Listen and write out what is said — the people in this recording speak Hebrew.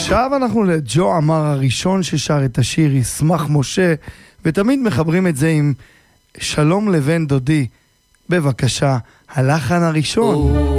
עכשיו אנחנו לג'ו אמר הראשון ששר את השיר ישמח משה, ותמיד מחברים את זה עם שלום לבן דודי. בבקשה, הלחן הראשון.